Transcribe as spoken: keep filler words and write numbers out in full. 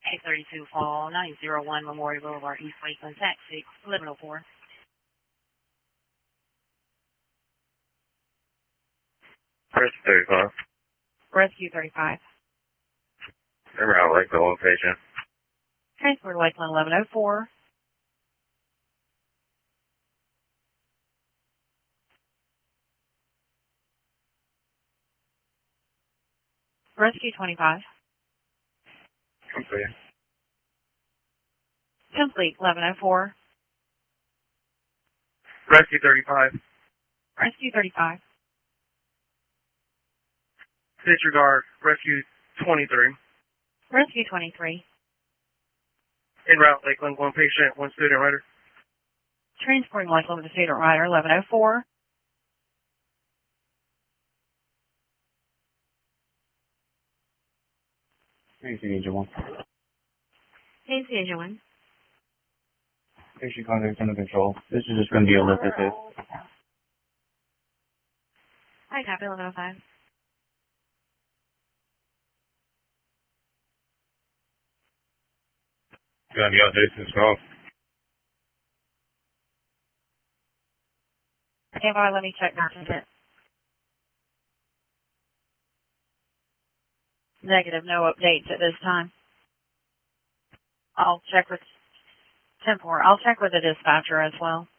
eight thirty-two Fall, nine oh one Memorial Boulevard, East Lakeland, taxi, eleven oh four. Rescue thirty-five. Rescue thirty-five. Remember out Lakeland, one patient. Transport to Lakeland, eleven oh four. Rescue twenty-five. Complete. Complete, eleven oh four. Rescue thirty-five. Rescue thirty-five. Disregard. Rescue twenty-three. Rescue twenty-three. En route Lakeland, one patient, one student rider. Transporting Lakeland with a student rider, eleven oh four. Thanks, Angel One. Hey, Angel One. Patient contact under control. This is just going to be a lift assist. Hi, copy, eleven oh five. Got the Jason's call. Stand by, let me check my ticket. Negative, no updates at this time. I'll check with Tempor. I'll check with the dispatcher as well.